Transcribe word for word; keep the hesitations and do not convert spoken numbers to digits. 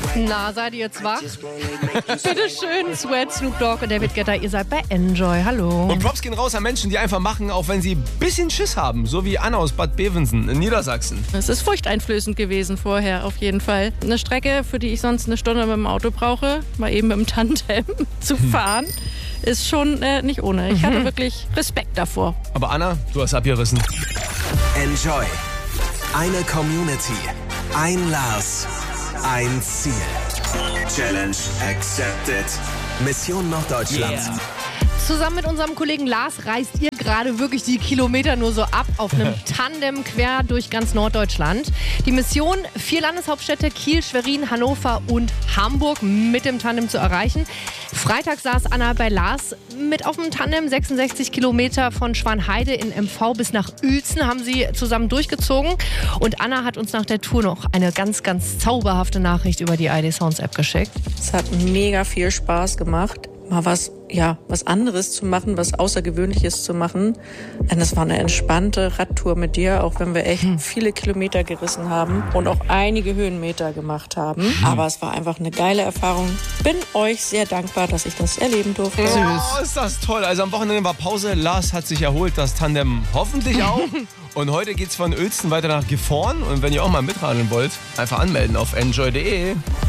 Na, seid ihr jetzt wach? Bitteschön, Sweat, Snoop Dogg und David Guetta, ihr seid bei Enjoy. Hallo. Und Props gehen raus an Menschen, die einfach machen, auch wenn sie ein bisschen Schiss haben. So wie Anna aus Bad Bevensen in Niedersachsen. Es ist furchteinflößend gewesen vorher, auf jeden Fall. Eine Strecke, für die ich sonst eine Stunde mit dem Auto brauche, mal eben mit dem Tandem zu fahren, ist schon äh, nicht ohne. Ich hatte wirklich Respekt davor. Aber Anna, du hast abgerissen. Enjoy. Eine Community. Ein Lars. Ein Ziel. Challenge accepted. Mission Norddeutschland. Yeah. Zusammen mit unserem Kollegen Lars reist ihr gerade wirklich die Kilometer nur so ab auf einem Tandem quer durch ganz Norddeutschland. Die Mission, vier Landeshauptstädte Kiel, Schwerin, Hannover und Hamburg mit dem Tandem zu erreichen. Freitag saß Anna bei Lars mit auf dem Tandem. sechsundsechzig Kilometer von Schwanheide in M V bis nach Uelzen haben sie zusammen durchgezogen. Und Anna hat uns nach der Tour noch eine ganz, ganz zauberhafte Nachricht über die I D Sounds App geschickt. Es hat mega viel Spaß gemacht, mal was, ja, was anderes zu machen, was Außergewöhnliches zu machen. Und es war eine entspannte Radtour mit dir, auch wenn wir echt viele Kilometer gerissen haben und auch einige Höhenmeter gemacht haben. Aber es war einfach eine geile Erfahrung. Bin euch sehr dankbar, dass ich das erleben durfte. Oh, ist das toll. Also am Wochenende war Pause. Lars hat sich erholt, das Tandem hoffentlich auch. Und heute geht's von Uelzen weiter nach Gifhorn. Und wenn ihr auch mal mitradeln wollt, einfach anmelden auf enjoy punkt de.